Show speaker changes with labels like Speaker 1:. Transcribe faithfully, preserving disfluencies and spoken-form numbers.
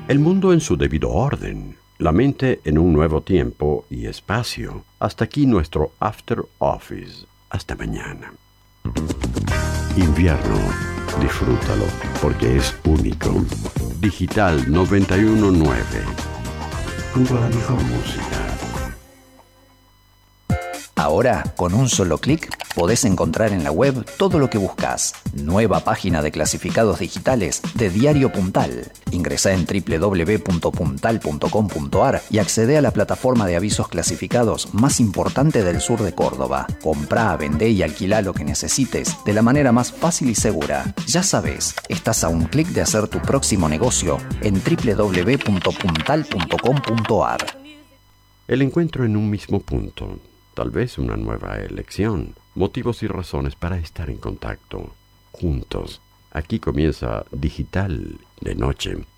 Speaker 1: El mundo en su debido orden, la mente en un nuevo tiempo y espacio. Hasta aquí nuestro After Office. Hasta mañana. Invierno, disfrútalo, porque es único. Digital noventa y uno punto nueve. Junto a la mejor música.
Speaker 2: Ahora, con un solo clic, podés encontrar en la web todo lo que buscas. Nueva página de clasificados digitales de Diario Puntal. Ingresá en doble u doble u doble u punto puntal punto com punto a r y accede a la plataforma de avisos clasificados más importante del sur de Córdoba. Comprá, vendé y alquilá lo que necesites de la manera más fácil y segura. Ya sabés, estás a un clic de hacer tu próximo negocio en doble u doble u doble u punto puntal punto com punto a r.
Speaker 1: El encuentro en un mismo punto. Tal vez una nueva elección. Motivos y razones para estar en contacto. Juntos. Aquí comienza Digital de Noche.